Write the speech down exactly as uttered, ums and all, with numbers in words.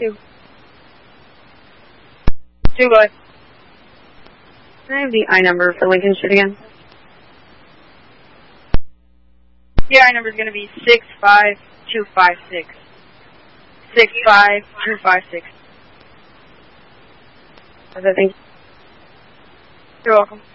Two. Two, go ahead. Can I have the I number for Lincoln Street again? The I number is going to be six five two five six. six five two five six. I think. You're welcome.